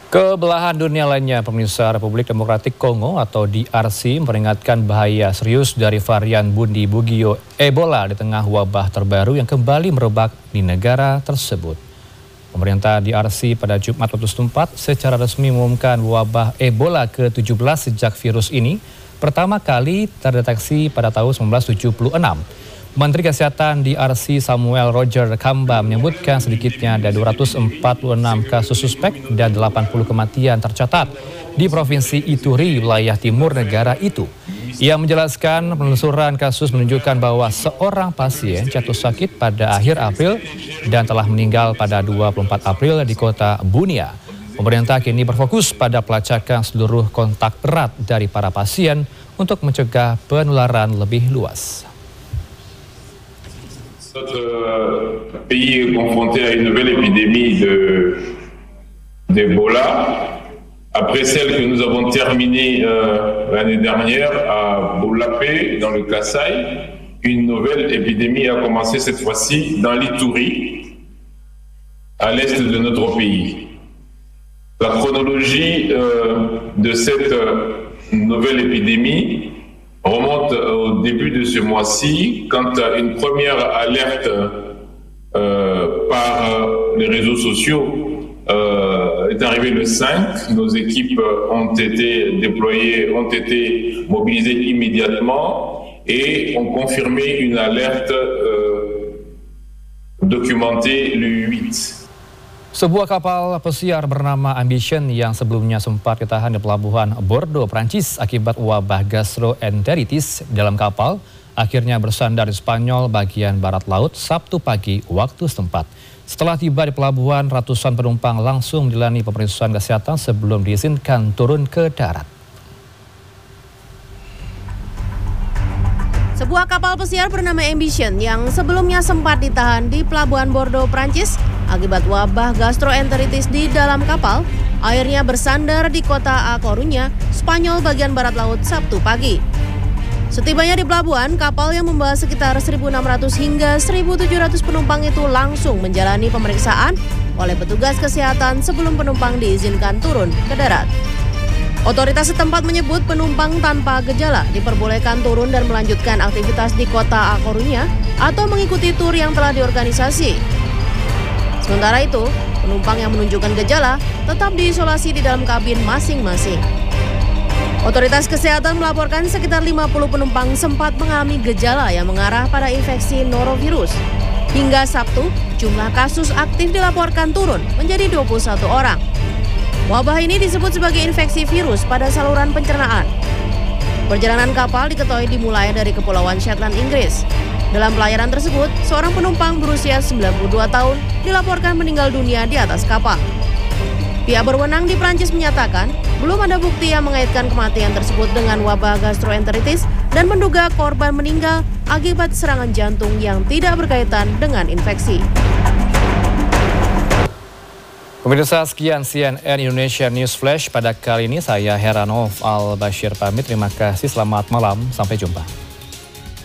Kebelahan dunia lainnya, pemirsa, Republik Demokratik Kongo atau DRC memperingatkan bahaya serius dari varian Bundi Bugio Ebola di tengah wabah terbaru yang kembali merebak di negara tersebut. Pemerintah DRC pada Jumat waktu setempat secara resmi mengumumkan wabah Ebola ke-17 sejak virus ini pertama kali terdeteksi pada tahun 1976. Menteri Kesehatan DRC Samuel Roger Kamba menyebutkan sedikitnya ada 246 kasus suspek dan 80 kematian tercatat di Provinsi Ituri, wilayah timur negara itu. Ia menjelaskan penelusuran kasus menunjukkan bahwa seorang pasien jatuh sakit pada akhir April dan telah meninggal pada 24 April di kota Bunia. Pemerintah kini berfokus pada pelacakan seluruh kontak erat dari para pasien untuk mencegah penularan lebih luas. Notre pays est confronté à une nouvelle épidémie d'Ebola. Après celle que nous avons terminée l'année dernière à Boulapé, dans le Kasaï, une nouvelle épidémie a commencé cette fois-ci dans l'Ituri, à l'est de notre pays. La chronologie de cette nouvelle épidémie remonte au début de ce mois-ci, quand une première alerte par les réseaux sociaux est arrivée le 5. Nos équipes ont été déployées, ont été mobilisées immédiatement et ont confirmé une alerte documentée le 8. Sebuah kapal pesiar bernama Ambition yang sebelumnya sempat ditahan di pelabuhan Bordeaux, Prancis akibat wabah gastroenteritis dalam kapal akhirnya bersandar di Spanyol bagian barat laut Sabtu pagi waktu setempat. Setelah tiba di pelabuhan, ratusan penumpang langsung menjalani pemeriksaan kesehatan sebelum diizinkan turun ke darat. Sebuah kapal pesiar bernama Ambition yang sebelumnya sempat ditahan di pelabuhan Bordeaux, Prancis akibat wabah gastroenteritis di dalam kapal, akhirnya bersandar di kota A Coruña, Spanyol bagian barat laut Sabtu pagi. Setibanya di pelabuhan, kapal yang membawa sekitar 1.600 hingga 1.700 penumpang itu langsung menjalani pemeriksaan oleh petugas kesehatan sebelum penumpang diizinkan turun ke darat. Otoritas setempat menyebut penumpang tanpa gejala diperbolehkan turun dan melanjutkan aktivitas di kota A Coruña atau mengikuti tur yang telah diorganisasi. Sementara itu, penumpang yang menunjukkan gejala tetap diisolasi di dalam kabin masing-masing. Otoritas kesehatan melaporkan sekitar 50 penumpang sempat mengalami gejala yang mengarah pada infeksi norovirus. Hingga Sabtu, jumlah kasus aktif dilaporkan turun menjadi 21 orang. Wabah ini disebut sebagai infeksi virus pada saluran pencernaan. Perjalanan kapal diketahui dimulai dari Kepulauan Shetland, Inggris. Dalam pelayaran tersebut, seorang penumpang berusia 92 tahun dilaporkan meninggal dunia di atas kapal. Pihak berwenang di Prancis menyatakan belum ada bukti yang mengaitkan kematian tersebut dengan wabah gastroenteritis dan menduga korban meninggal akibat serangan jantung yang tidak berkaitan dengan infeksi. Pemirsa, sekian CNN Indonesia News Flash pada kali ini. Saya Heranov Al-Bashir pamit. Terima kasih, selamat malam, sampai jumpa.